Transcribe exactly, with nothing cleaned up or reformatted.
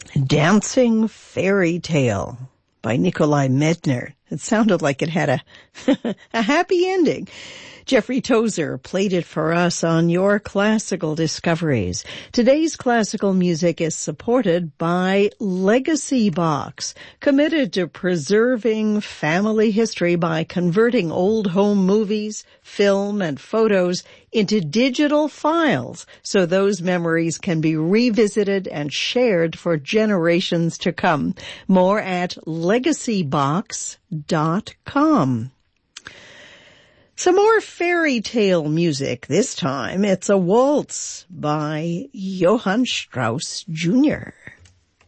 Dancing Fairy Tale by Nikolai Medtner. It sounded like it had a, a happy ending. Jeffrey Tozer played it for us on Your Classical Discoveries. Today's classical music is supported by Legacy Box, committed to preserving family history by converting old home movies, film, and photos into digital files so those memories can be revisited and shared for generations to come. More at legacy box dot com. Some more fairy tale music. This time it's a waltz by Johann Strauss Junior